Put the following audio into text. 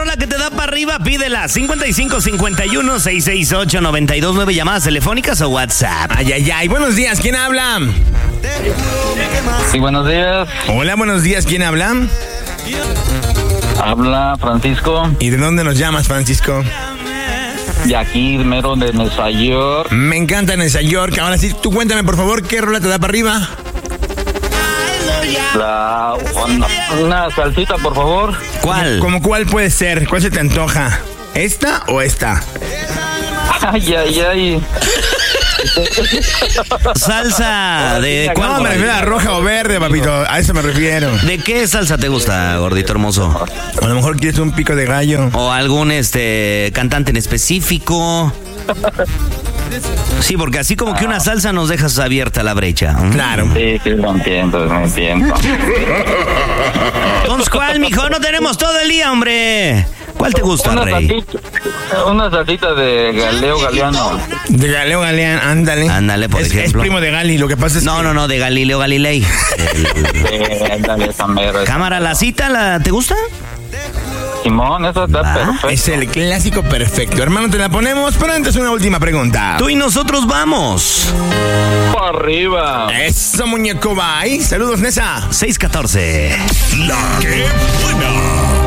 rola que te da para arriba, pídela. 5551-668-929. Llamadas telefónicas o WhatsApp. Ay. Buenos días, ¿quién habla? Sí, buenos días. Hola, buenos días, ¿quién habla? Habla Francisco. ¿Y de dónde nos llamas, Francisco? De aquí, mero de Nueva York. Me encanta Nueva York. Ahora sí, tú cuéntame, por favor, ¿qué rola te da para arriba? Una salsita, por favor. ¿Cuál? ¿Cómo cuál puede ser? ¿Cuál se te antoja? ¿Esta o esta? Ay. Salsa de No, ¿cuál? me refiero a roja o verde, papito. A eso me refiero. ¿De qué salsa te gusta, gordito hermoso? A lo mejor quieres un pico de gallo. ¿O algún cantante en específico? Sí, porque así como que una salsa nos dejas abierta la brecha. Claro. Sí, lo entiendo. Entonces, ¿cuál, mijo? No tenemos todo el día, hombre. ¿Cuál te gusta, Rey? Una salsita de Galileo Galeano. De Galileo Galeano, ándale. Ándale, por ejemplo. Es primo de Gali, lo que pasa es que... No, de Galileo Galilei. Ándale, esa mera. Cámara, ¿la cita te gusta? Simón, eso está perfecto. Es el clásico perfecto. Hermano, te la ponemos, pero antes una última pregunta. Tú y nosotros vamos. Para arriba. Eso, muñeco, bye. Saludos, Nesa. 614. La que buena.